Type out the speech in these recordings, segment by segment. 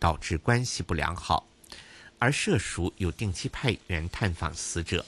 导致关系不良好，而社署有定期派员探访死者。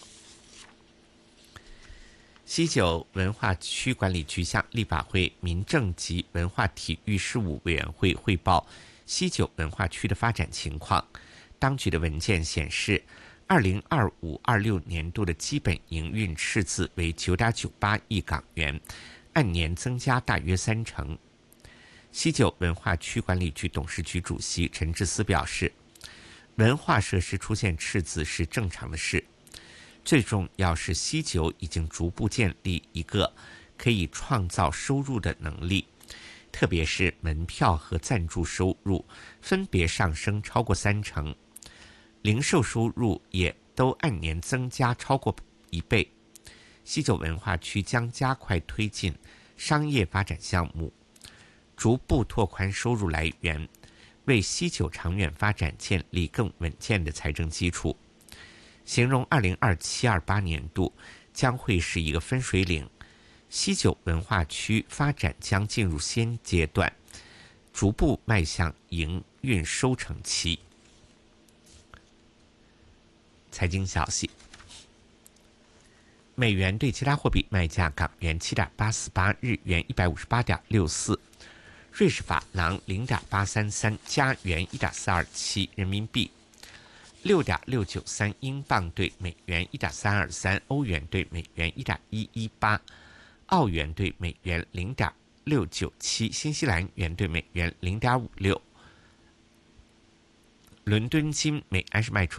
西九文化区管理局向立法会民政及文化体育事务委员会汇报西九文化区的发展情况。当局的文件显示，2025-26年度的基本营运赤字为 9.98 亿港元，按年增加大约30%。西九文化区管理局董事局主席陈志思表示，文化设施出现赤字是正常的事，最重要是西九已经逐步建立一个可以创造收入的能力，特别是门票和赞助收入分别上升超过30%，零售收入也都按年增加超过1倍。西九文化区将加快推进商业发展项目，逐步拓宽收入来源，为西九长远发展建立更稳健的财政基础。形容2027-28年度将会是一个分水岭，西九文化区发展将进入新阶段，逐步迈向营运收成期。财经消息，美元对其他货币卖价：港元7.848，日元158.64，瑞士法郎0.833，加元1.427，人民币6.693，英镑对美元1.323，欧元对美元1.118，澳元对美元0.697，新西兰元对美元0.56。伦敦金每安士卖出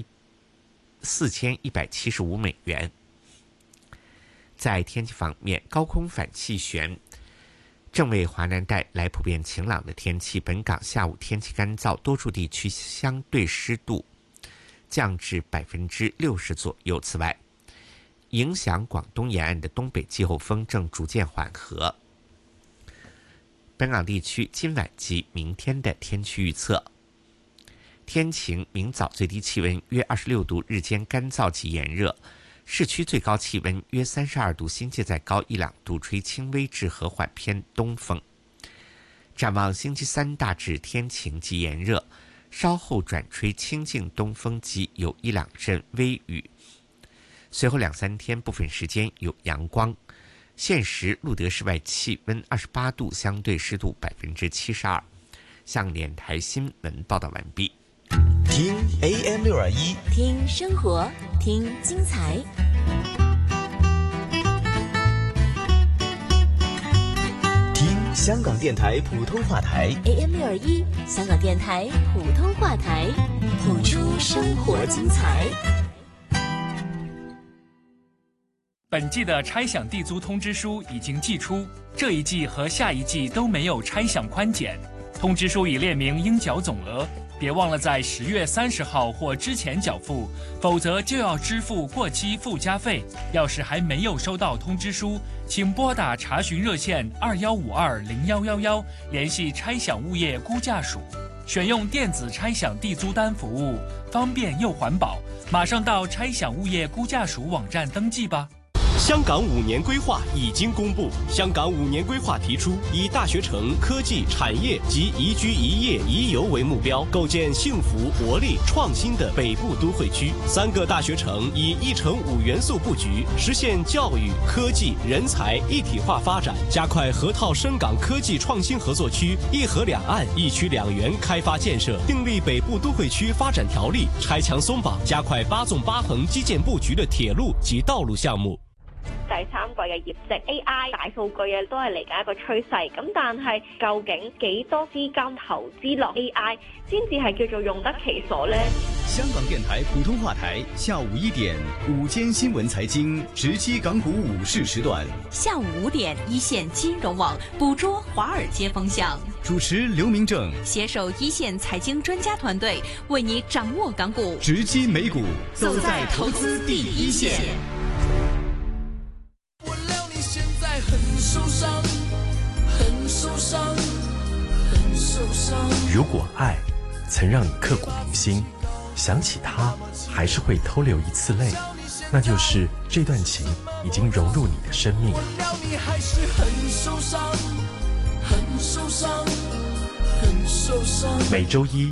4175美元。在天气方面，高空反气旋正为华南带来普遍晴朗的天气，本港下午天气干燥，多处地区相对湿度降至60%左右。此外，影响广东沿岸的东北季候风正逐渐缓和。本港地区今晚及明天的天气预测：天晴，明早最低气温约26度，日间干燥及炎热，市区最高气温约32度，新界再高1-2度，吹轻微至和缓偏东风。展望星期三大致天晴及炎热，稍后转吹清劲东风及有1-2阵微雨，随后2-3天部分时间有阳光。现时录得室外气温28度，相对湿度72%。向联台新闻报道完毕。 听 AM621， 听生活，听精彩。 听香港电台普通话台 AM621，香港电台普通话台，谱出生活精彩。 本季的拆饷地租通知书已经寄出，这一季和下一季都没有拆饷宽减。通知书已列明应缴总额，别忘了在10月30号或之前缴付，否则就要支付过期附加费。要是还没有收到通知书，请拨打查询热线21520111，联系拆饷物业估价署，选用电子拆饷地租单服务，方便又环保。马上到拆饷物业估价署网站登记吧。 香港5年规划已经公布，香港5年规划提出以大学城、科技、产业及宜居宜业宜游为目标，构建幸福、活力、创新的北部都会区。3个大学城以1城5元素布局，实现教育、科技、人才一体化发展，加快河套深港科技创新合作区1河2岸1区2园开发建设，订立北部都会区发展条例，拆墙松绑，加快8纵8横基建布局的鐵路及道路項目。 第3季嘅業績 AI 大數據都係嚟緊一個趨勢，咁但係究竟幾多資金投資落 AI 先至係叫做用得其所呢？ 香港電台普通話台下午1點午間新聞財經直擊港股午市時段， 下午5點一線金融網捕捉華爾街風向， 主持劉明正攜手一線財經專家團隊，為你掌握港股， 直擊美股， 走在投資第一線。 如果爱曾让你刻骨铭心，想起他还是会偷流一次泪，那就是这段情已经融入你的生命。每周一